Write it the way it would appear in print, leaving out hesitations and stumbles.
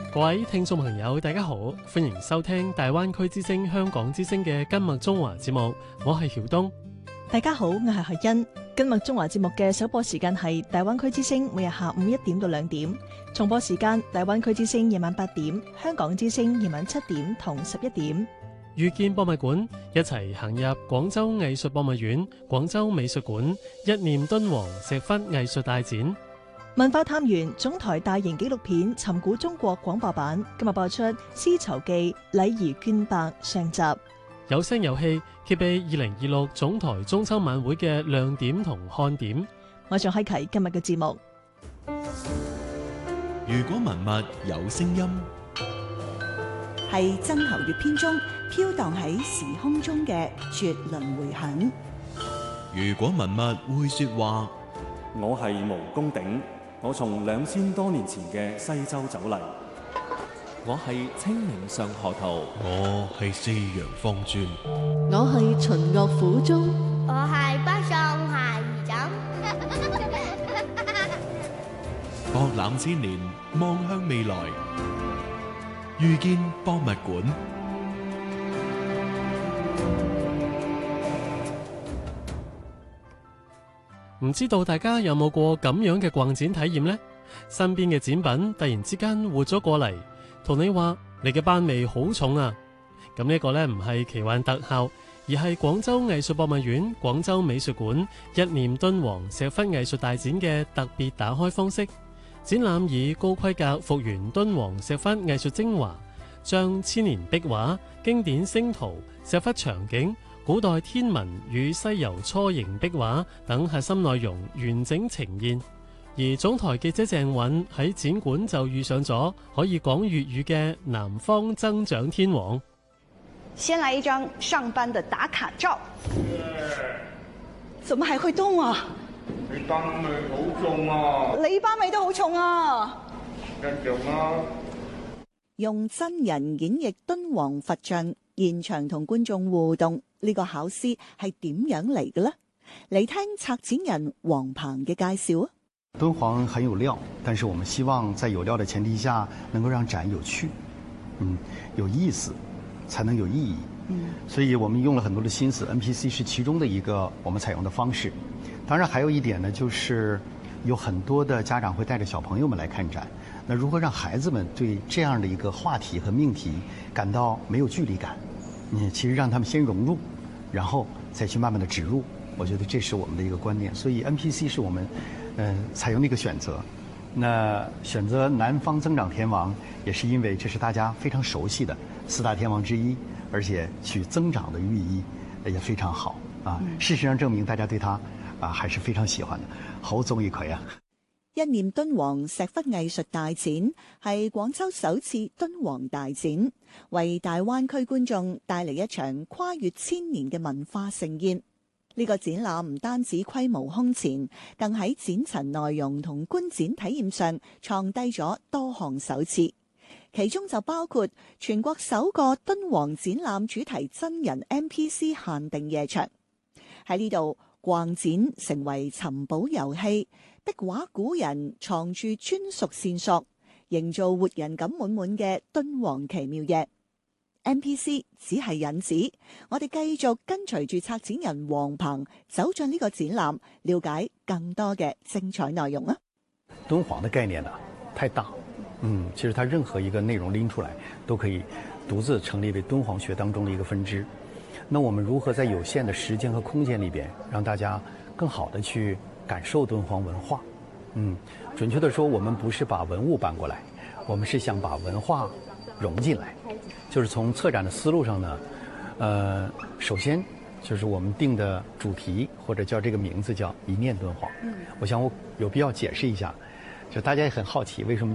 各位聽眾朋友，大家好，歡迎收聽大灣區之聲香港之聲嘅今日中華節目，我係曉東。 大家好，我係何欣。今日中華節目嘅首播時間係大灣區之聲，每日下午1點到2點；重播時間大灣區之聲夜晚8點，香港之聲夜晚7點同11點。 遇見博物館，一齊行入廣州藝術博物院、廣州美術館，一念敦煌石窟藝術大展。 文化探源總台大型紀錄片《尋古中國》廣播版今日播出《絲綢記》禮儀鑄白上集。 有聲有氣，揭秘2026總台中秋晚會嘅亮點同看點。 我仲開啟今日嘅節目。 如果文物有聲音， 係曾侯乙篇中飄蕩喺時空中嘅絕倫迴響。 如果文物會說話， 我係毛公鼎，我從2000多年前嘅西周走嚟。 我係清明上河圖， 我係四陽方尊， 我係秦樂府中， 我係北宋鞋兒枕。 博覽千年，望向未來，遇見博物館。 唔知道大家有冇過咁樣嘅逛展體驗呢？身邊嘅展品突然之間活咗過嚟，同你話你嘅班味好重啊！咁呢個呢，唔係奇幻特效，而係廣州藝術博物院、廣州美術館一念敦煌石窟藝術大展嘅特別打開方式。展覽以高規格復原敦煌石窟藝術精華，將千年壁畫、經典星圖、石窟場景、古代天文與西遊初形壁畫等核心內容完整呈現。而總台記者鄭韻喺展館就遇上咗可以講粵語嘅南方增長天王。 先來一張上班的打卡照。怎麼還會動啊？ 你班味好重啊！ 你班味都好重啊！ 一樣啊！ 用真人演繹敦煌佛像，現場同觀眾互動，呢個巧思係點樣嚟嘅呢？嚟聽策展人黃鵬嘅介紹啊！ 敦煌很有料，但是我們希望在有料的前提下，能夠讓展有趣，有意思，才能有意義。所以我們用了很多的心思 ，NPC 是其中的一個我們採用的方式。當然，還有一點呢，就是有很多的家長會帶着小朋友們來看展。那如何讓孩子們對這樣的一個話題和命題感到沒有距離感？其實讓他們先融入，然後再去慢慢的植入。我覺得這是我們的一個觀念。所以 NPC 是我們採用的一個選擇。那選擇南方增長天王，也是因為這是大家非常熟悉的4大天王之一，而且取增長的寓意也非常好啊。事實上證明大家對他還是非常喜歡的，好中意佢啊！ 一念敦煌石窟藝術大展係廣州首次敦煌大展，為大灣區觀眾帶嚟一場跨越千年嘅文化盛宴。呢個展覽唔單止規模空前，更喺展陳內容同觀展體驗上創低咗多項首次，其中就包括全國首個敦煌展覽主題真人 NPC 限定夜場。喺呢度逛展成為尋寶遊戲，壁畫古人藏住專屬線索，營造活人感滿滿嘅敦煌奇妙夜。NPC 只係引子，我哋繼續跟隨住策展人黃鵬走進呢個展覽，了解更多嘅精彩內容啊！ 敦煌的概念呢，太大，其實它任何一個內容拎出來，都可以獨自成立為敦煌學當中的一個分支。那我們如何在有限的時間和空間裏邊，讓大家更好的去感受敦煌文化？準確的說，我們不是把文物搬過來，我們是想把文化融進來。就是從策展的思路上呢，首先就是我們定的主題或者叫這個名字叫一念敦煌。我想我有必要解釋一下，就大家也很好奇為什麼